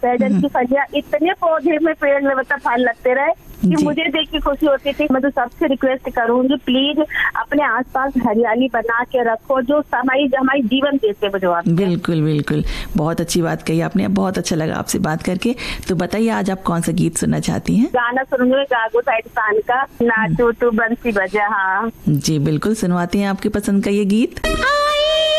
सहजन की फलियां, इतने पौधे में पेड़ में मतलब फल लगते रहे कि मुझे देख के खुशी होती थी। मैं तो सबसे रिक्वेस्ट करूंगी, प्लीज अपने आसपास हरियाली बना के रखो, जो हमारी जीवन देते भगवान। बिल्कुल बिल्कुल, बहुत अच्छी बात कही आपने, बहुत अच्छा लगा आपसे बात करके। तो बताइए आज आप कौन सा गीत सुनना चाहती हैं? गाना सुनूंगी गागो साइड पान का, नाचो तो बंसी बजा। हाँ जी बिल्कुल, सुनवाते हैं आपके पसंद का ये गीत।